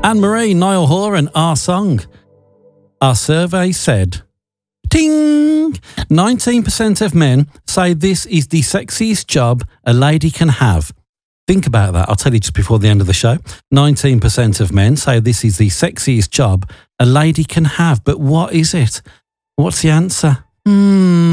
Anne-Marie, Niall Horan, Our Song. Our survey said, ting! 19% of men say this is the sexiest job a lady can have. Think about that. I'll tell you just before the end of the show. 19% of men say this is the sexiest job a lady can have. But what is it? What's the answer?